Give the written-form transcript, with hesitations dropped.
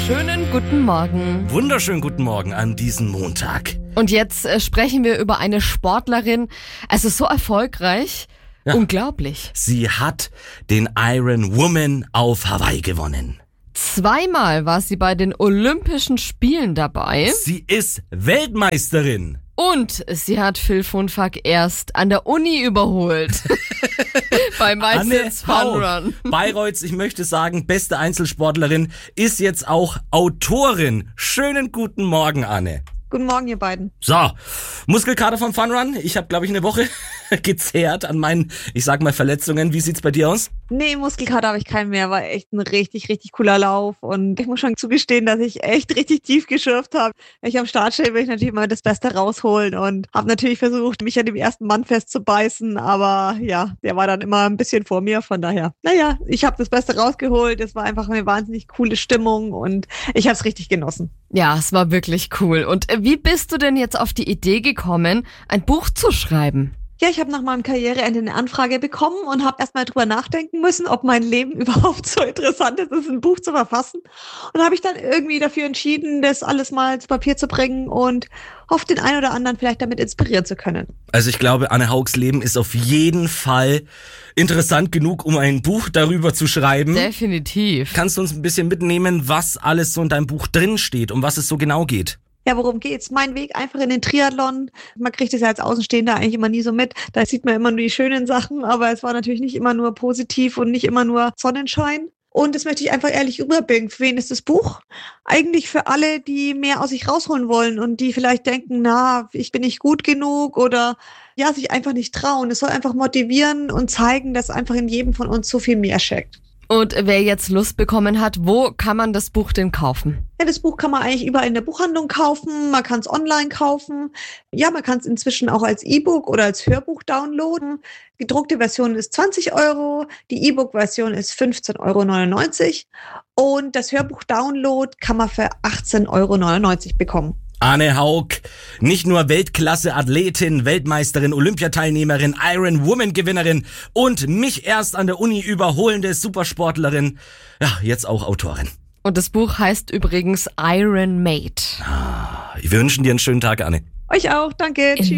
Schönen guten Morgen. Wunderschönen guten Morgen an diesem Montag. Und jetzt sprechen wir über eine Sportlerin. Also so erfolgreich. Ja. Unglaublich. Sie hat den Ironwoman auf Hawaii gewonnen. Zweimal war sie bei den Olympischen Spielen dabei. Sie ist Weltmeisterin. Und sie hat Phil Funfack erst an der Uni überholt. Bei Meistens Fun Run. Bayreuths, ich möchte sagen, beste Einzelsportlerin, ist jetzt auch Autorin. Schönen guten Morgen, Anne. Guten Morgen, ihr beiden. So, Muskelkater vom Fun Run. Ich habe, glaube ich, eine Woche gezehrt an meinen, ich sag mal, Verletzungen. Wie sieht's bei dir aus? Nee, Muskelkater habe ich keinen mehr. War echt ein richtig, richtig cooler Lauf. Und ich muss schon zugestehen, dass ich echt richtig tief geschürft habe. Wenn ich am Start stehe, will ich natürlich mal das Beste rausholen und habe natürlich versucht, mich an dem ersten Mann festzubeißen. Aber ja, der war dann immer ein bisschen vor mir. Von daher, naja, ich habe das Beste rausgeholt. Es war einfach eine wahnsinnig coole Stimmung und ich habe es richtig genossen. Ja, es war wirklich cool. Und wie bist du denn jetzt auf die Idee gekommen, ein Buch zu schreiben? Ja, ich habe nach meinem Karriereende eine Anfrage bekommen und habe erstmal drüber nachdenken müssen, ob mein Leben überhaupt so interessant ist, ein Buch zu verfassen. Und habe ich dann irgendwie dafür entschieden, das alles mal zu Papier zu bringen und hoffe, den einen oder anderen vielleicht damit inspirieren zu können. Also ich glaube, Anne Haugs Leben ist auf jeden Fall interessant genug, um ein Buch darüber zu schreiben. Definitiv. Kannst du uns ein bisschen mitnehmen, was alles so in deinem Buch drin steht, um was es so genau geht? Ja, worum geht's? Mein Weg einfach in den Triathlon. Man kriegt es ja als Außenstehender eigentlich immer nie so mit. Da sieht man immer nur die schönen Sachen, aber es war natürlich nicht immer nur positiv und nicht immer nur Sonnenschein. Und das möchte ich einfach ehrlich rüberbringen. Für wen ist das Buch? Eigentlich für alle, die mehr aus sich rausholen wollen und die vielleicht denken, ich bin nicht gut genug oder ja, sich einfach nicht trauen. Es soll einfach motivieren und zeigen, dass einfach in jedem von uns so viel mehr steckt. Und wer jetzt Lust bekommen hat, wo kann man das Buch denn kaufen? Ja, das Buch kann man eigentlich überall in der Buchhandlung kaufen, man kann es online kaufen. Ja, man kann es inzwischen auch als E-Book oder als Hörbuch downloaden. Die gedruckte Version ist 20 €, die E-Book-Version ist 15,99 € und das Hörbuch-Download kann man für 18,99 € bekommen. Anne Haug, nicht nur Weltklasse-Athletin, Weltmeisterin, Olympiateilnehmerin, Ironwoman-Gewinnerin und mich erst an der Uni überholende Supersportlerin, ja, jetzt auch Autorin. Und das Buch heißt übrigens Iron Made. Wir wünschen dir einen schönen Tag, Anne. Euch auch, danke. Tschüss.